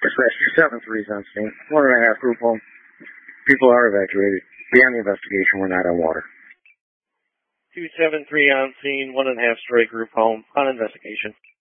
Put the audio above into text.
Dispatch 273 is on scene. 1.5 group home. People are evacuated. Beyond the investigation, we're not on water. 273 on scene, 1.5 story group home on investigation.